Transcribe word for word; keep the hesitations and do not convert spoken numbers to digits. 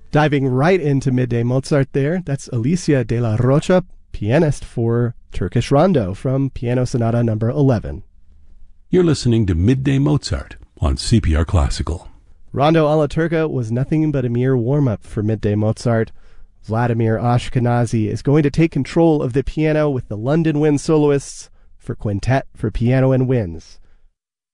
Diving right into Midday Mozart there, that's Alicia de la Rocha, pianist for Turkish Rondo from Piano Sonata number eleven. You're listening to Midday Mozart on C P R Classical. Rondo alla Turca was nothing but a mere warm-up for Midday Mozart. Vladimir Ashkenazy is going to take control of the piano with the London Wind soloists for Quintet for Piano and Winds.